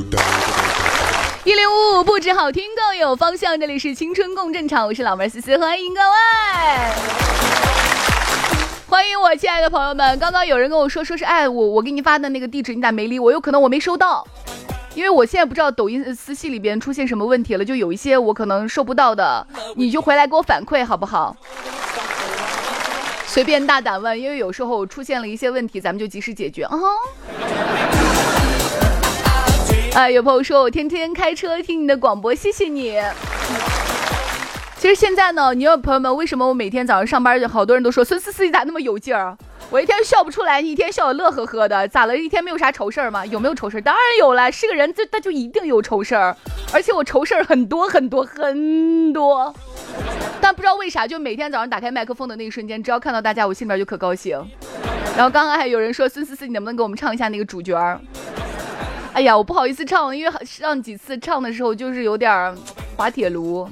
1055不止好听更有方向，这里是青春共振场，我是老妹思思，欢迎各位，欢迎我亲爱的朋友们。刚刚有人跟我说是我给你发的那个地址你咋没理我，有可能我没收到，因为我现在不知道抖音私信里边出现什么问题了，就有一些我可能收不到的，你就回来给我反馈好不好？随便大胆问，因为有时候出现了一些问题咱们就及时解决有朋友说我天天开车听你的广播，谢谢你。其实现在呢，你有朋友们，为什么我每天早上上班好多人都说孙思思你咋那么有劲儿？我一天笑不出来，你一天笑得乐呵呵的，咋了？一天没有啥愁事儿吗？有没有愁事儿？当然有了，是个人他就一定有愁事儿，而且我愁事儿很多很多很多。但不知道为啥，就每天早上打开麦克风的那一瞬间，只要看到大家，我心里边就可高兴。然后刚刚还有人说孙思思，你能不能给我们唱一下那个主角？哎呀，我不好意思唱了，因为上几次唱的时候就是有点滑铁卢，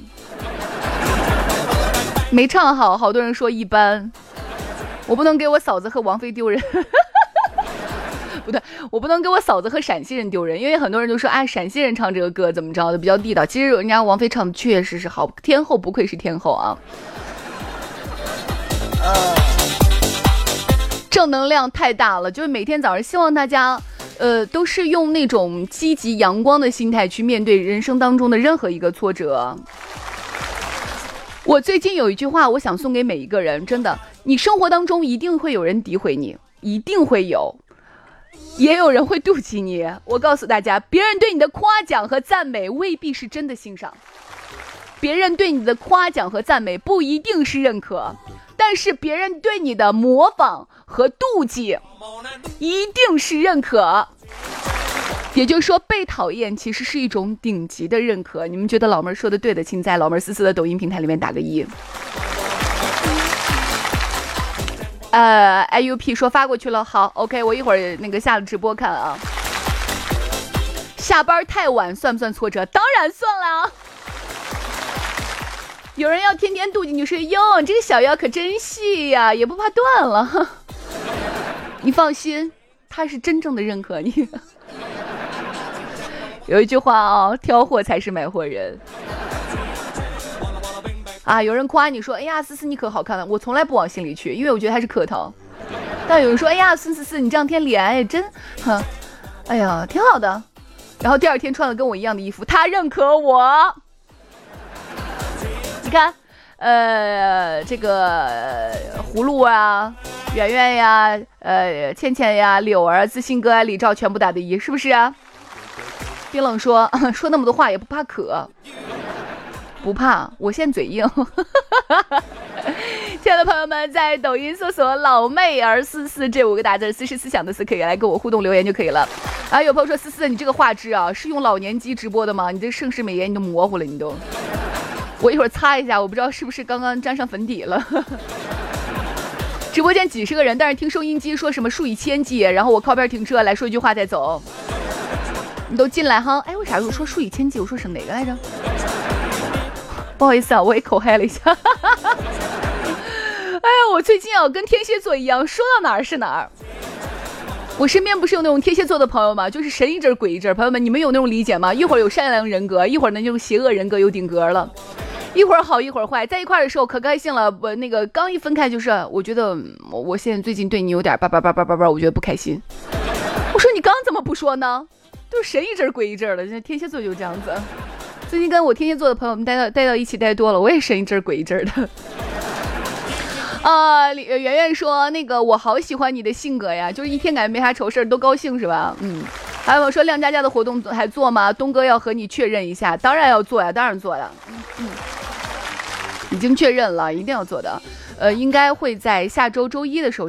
没唱好，好多人说一般。我不能给我嫂子和王菲丢人不对，我不能给我嫂子和陕西人丢人，因为很多人都说陕西人唱这个歌怎么着的比较地道，其实人家王菲唱的确实是好，天后不愧是天后啊。正能量太大了，就是每天早上希望大家都是用那种积极阳光的心态去面对人生当中的任何一个挫折。我最近有一句话我想送给每一个人，真的，你生活当中一定会有人诋毁你，一定会有，也有人会妒忌你。我告诉大家，别人对你的夸奖和赞美未必是真的欣赏，别人对你的夸奖和赞美不一定是认可，但是别人对你的模仿和妒忌一定是认可。也就是说，被讨厌其实是一种顶级的认可。你们觉得老妹儿说的对的，请在老妹儿思思的抖音平台里面打个1。IUP 说发过去了，好 OK， 我一会儿那个下了直播看啊。下班太晚算不算挫折？当然算了。有人要天天妒忌你，说哟，这个小腰可真细呀，也不怕断了。你放心，他是真正的认可你。有一句话挑货才是买货人有人夸你说，哎呀，思思你可好看了，我从来不往心里去，因为我觉得他是客套。但有人说，哎呀，孙思思你这两天脸真哎呀挺好的，然后第二天穿了跟我一样的衣服，他认可我。你看这个葫芦圆圆呀倩倩呀柳儿自信哥李兆全部打的1，是不是啊？冰冷说那么多话也不怕渴，不怕，我现在嘴硬。亲爱的朋友们，在抖音搜索老妹儿44这5个大字，思是思想的思，可以来跟我互动留言就可以了。有朋友说，思思你这个画质是用老年机直播的吗？你这盛世美颜你都模糊了，你都。我一会儿擦一下，我不知道是不是刚刚沾上粉底了。直播间几十个人，但是听收音机说什么数以千计，然后我靠边停车来说一句话再走。你都进来哈，为啥我说数以千计？我说是哪个来着？不好意思我也口嗨了一下。我最近跟天蝎座一样，说到哪儿是哪儿。我身边不是有那种天蝎座的朋友吗？就是神一阵鬼一阵。朋友们，你们有那种理解吗？一会儿有善良人格，一会儿呢就邪恶人格有顶格了，一会儿好一会儿坏，在一块的时候可高兴了。我那个刚一分开，就是我觉得我现在最近对你有点叭，我觉得不开心。我说你刚怎么不说呢？都是神一阵鬼一阵的，现在天蝎座就这样子。最近跟我天蝎座的朋友们待到一起待多了，我也神一阵鬼一阵的。圆圆说那个我好喜欢你的性格呀，就是一天感觉没啥愁事都高兴是吧？还有我说亮佳佳的活动还做吗？东哥要和你确认一下。当然要做呀，当然做呀。已经确认了，一定要做的。应该会在下周周一的时候